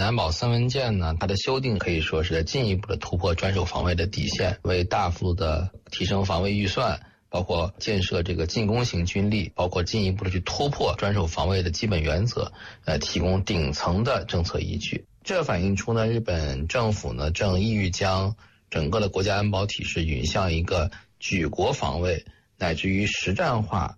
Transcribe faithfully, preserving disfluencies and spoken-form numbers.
安保三文件呢，它的修订可以说是进一步的突破专守防卫的底线，为大幅的提升防卫预算，包括建设这个进攻型军力，包括进一步的去突破专守防卫的基本原则，呃，提供顶层的政策依据。这反映出呢，日本政府呢正意欲将整个的国家安保体制引向一个举国防卫乃至于实战化